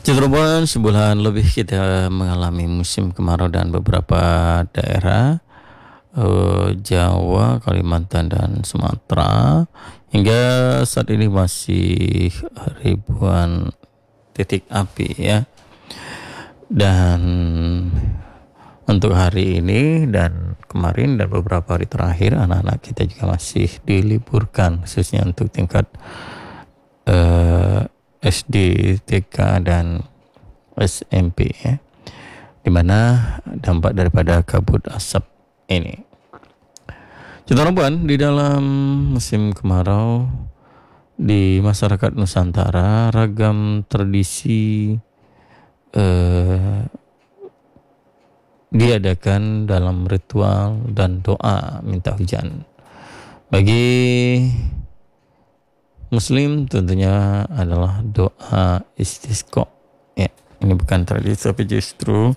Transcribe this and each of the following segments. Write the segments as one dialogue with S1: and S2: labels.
S1: Cirebon sebulan lebih kita mengalami musim kemarau dan beberapa daerah Jawa, Kalimantan dan Sumatera hingga saat ini masih ribuan titik api ya. Dan untuk hari ini dan kemarin dan beberapa hari terakhir anak-anak kita juga masih diliburkan khususnya untuk tingkat SD, TK dan SMP ya, di mana dampak daripada kabut asap ini. Di dalam musim kemarau di masyarakat Nusantara ragam tradisi diadakan dalam ritual dan doa minta hujan. Bagi Muslim tentunya adalah doa istisqa. Ya, ini bukan tradisi tapi justru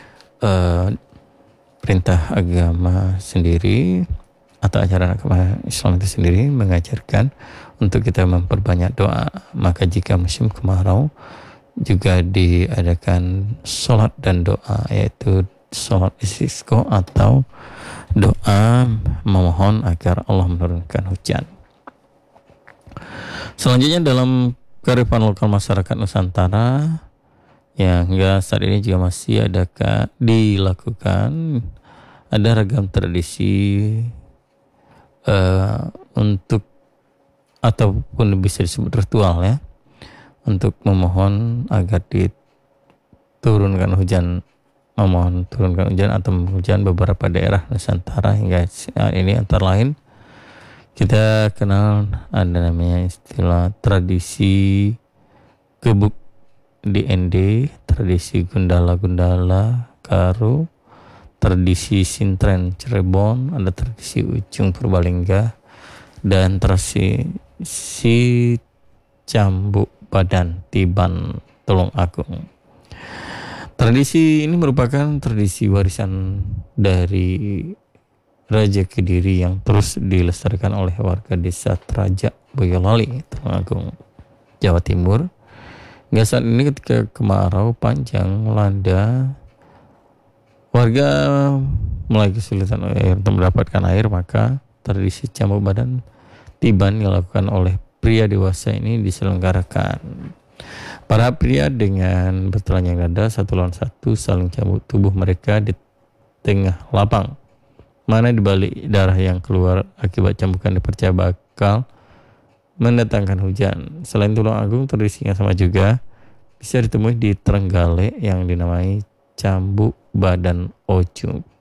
S1: perintah agama sendiri atau ajaran agama Islam itu sendiri mengajarkan untuk kita memperbanyak doa. Maka jika musim kemarau juga diadakan sholat dan doa, yaitu sholat istisqa atau doa memohon agar Allah menurunkan hujan. Selanjutnya dalam kearifan lokal masyarakat Nusantara yang hingga saat ini juga masih dilakukan, ada ragam tradisi untuk ataupun bisa disebut ritual ya, untuk memohon agar diturunkan hujan, memohon turunkan hujan atau hujan beberapa daerah Nusantara hingga saat ini. Antara lain kita kenal ada namanya istilah tradisi gebuk DND, tradisi gundala-gundala Karo, tradisi Sintren Cirebon, ada tradisi Ujung Purbalingga, dan tradisi Cambuk Badan Tiban Tulung Agung. Tradisi ini merupakan tradisi warisan dari Raja Kediri yang terus dilestarikan oleh warga desa Trajak Boyolali, Tulung Agung, Jawa Timur. Hingga saat ini ketika kemarau panjang melanda, warga mulai kesulitan air untuk mendapatkan air, maka tradisi cambuk badan tiban yang dilakukan oleh pria dewasa ini diselenggarakan. Para pria dengan bertelanjang dada satu lawan satu saling cambuk tubuh mereka di tengah lapang, mana di balik darah yang keluar akibat cambukan dipercaya bakal mendatangkan hujan. Selain Tulung Agung, tradisinya sama juga bisa ditemui di Trenggalek yang dinamai cambuk badan ojung.